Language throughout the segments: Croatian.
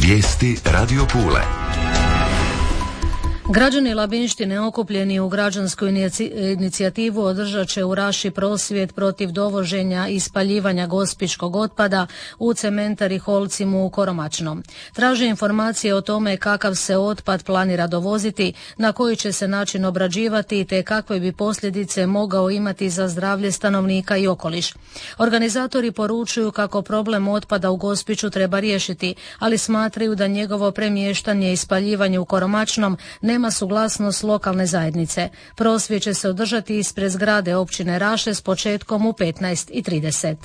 Vijesti Radio Pule. Građani Labinštine okupljeni u građansku inicijativu održat će u Raši prosvjed protiv dovoženja i spaljivanja gospićkog otpada u cementari Holcim u Koromačnom. Traže informacije o tome kakav se otpad planira dovoziti, na koji će se način obrađivati te kakve bi posljedice mogao imati za zdravlje stanovnika i okoliš. Organizatori poručuju kako problem otpada u Gospiću treba riješiti, ali smatraju da njegovo premještanje i spaljivanje u Koromačnom nema suglasnost lokalne zajednice. Prosvjed će se održati ispred zgrade općine Raše s početkom u 15:30.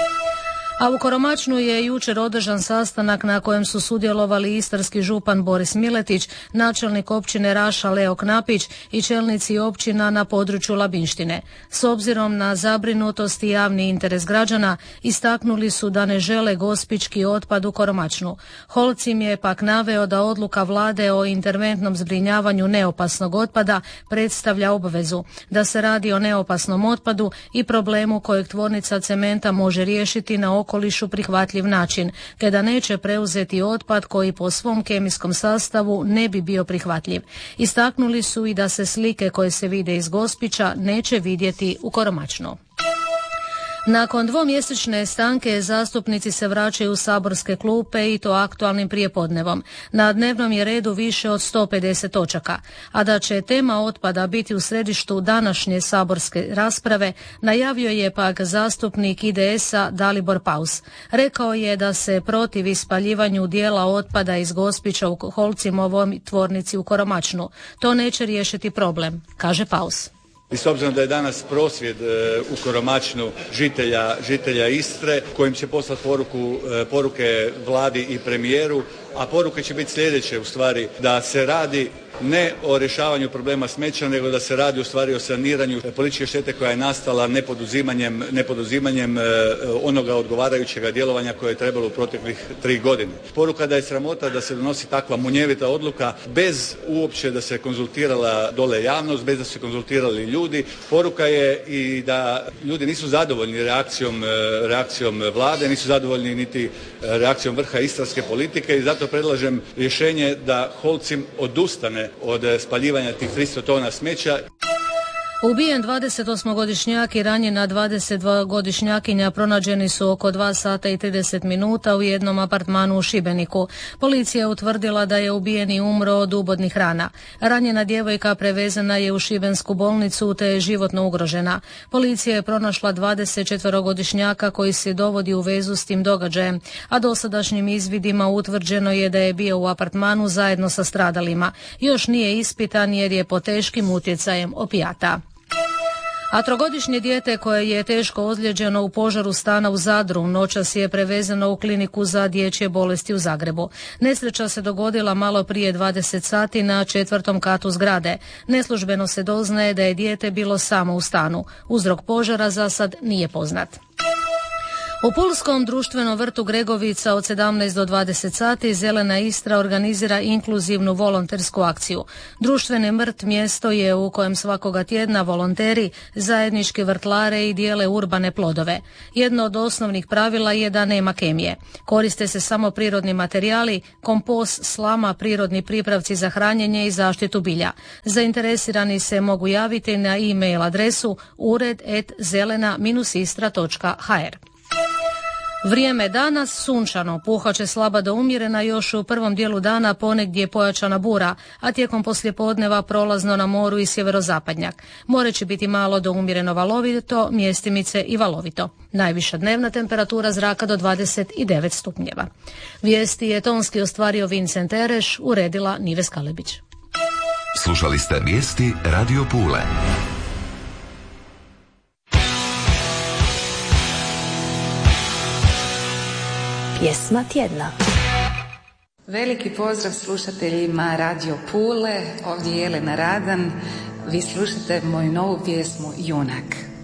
A u Koromačnu je jučer održan sastanak na kojem su sudjelovali istarski župan Boris Miletić, načelnik općine Raša Leo Knapić i čelnici općina na području Labinštine. S obzirom na zabrinutost i javni interes građana, istaknuli su da ne žele gospićki otpad u Koromačnu. Holcim je pak naveo da odluka vlade o interventnom zbrinjavanju neopasnog otpada predstavlja obvezu, da se radi o neopasnom otpadu i problemu kojeg tvornica cementa može riješiti na okolišu prihvatljiv način, te da neće preuzeti otpad koji po svom kemijskom sastavu ne bi bio prihvatljiv. Istaknuli su i da se slike koje se vide iz Gospića neće vidjeti u Koromačnu. Nakon dvomjesečne stanke zastupnici se vraćaju u saborske klupe i to aktualnim prijepodnevom. Na dnevnom je redu više od 150 točaka, a da će tema otpada biti u središtu današnje saborske rasprave, najavio je pak zastupnik IDS-a Dalibor Paus. Rekao je da se protivi spaljivanju dijela otpada iz Gospića u Holcimovoj tvornici u Koromačnu. To neće riješiti problem, kaže Paus. I s obzirom da je danas prosvjed u Koromačnu žitelja Istre kojim će poslati poruke vladi i premijeru, a poruke će biti sljedeće, u stvari da se radi ne o rješavanju problema smeća, nego da se radi u stvari o saniranju političke štete koja je nastala nepoduzimanjem onoga odgovarajućega djelovanja koje je trebalo u proteklih 3 godine. Poruka da je sramota da se donosi takva munjevita odluka bez uopće da se konzultirala dole javnost, bez da se konzultirali ljudi. Poruka je i da ljudi nisu zadovoljni reakcijom vlade, nisu zadovoljni niti reakcijom vrha istarske politike i zato predlažem rješenje da Holcim odustane od spaljivanja tih 300 tona smeća. Ubijen 28-godišnjak i ranjena 22-godišnjakinja pronađeni su oko 2 sata i 30 minuta u jednom apartmanu u Šibeniku. Policija je utvrdila da je ubijeni umro od ubodnih rana. Ranjena djevojka prevezena je u šibensku bolnicu te je životno ugrožena. Policija je pronašla 24-godišnjaka koji se dovodi u vezu s tim događajem, a dosadašnjim izvidima utvrđeno je da je bio u apartmanu zajedno sa stradalima. Još nije ispitan jer je pod teškim utjecajem opijata. A 3-godišnje dijete koje je teško ozlijeđeno u požaru stana u Zadru noćas je prevezeno u kliniku za dječje bolesti u Zagrebu. Nesreća se dogodila malo prije 20 sati na 4. katu zgrade. Neslužbeno se doznaje da je dijete bilo samo u stanu. Uzrok požara za sad nije poznat. U Pulskom društvenom vrtu Gregovica od 17 do 20 sati Zelena Istra organizira inkluzivnu volontersku akciju. Društveni vrt mjesto je u kojem svakoga tjedna volonteri zajednički vrtlare i dijele urbane plodove. Jedno od osnovnih pravila je da nema kemije. Koriste se samo prirodni materijali, kompost, slama, prirodni pripravci za hranjenje i zaštitu bilja. Zainteresirani se mogu javiti na e-mail adresu ured@zelena-istra.hr. Vrijeme danas sunčano, puhat će slaba do umjerena još u prvom dijelu dana, ponegdje pojačana bura, a tijekom poslijepodneva prolazno na moru i sjeverozapadnjak. More će biti malo do umjereno valovito, mjestimice i valovito. Najviša dnevna temperatura zraka do 29 stupnjeva. Vijesti je tonski ostvario Vincent Ereš, uredila Nives Kalebić. Slušali ste vijesti Radio Pule. Pjesma tjedna. Veliki pozdrav slušateljima Radio Pule, ovdje je Jelena Radan. Vi slušate moju novu pjesmu Junak.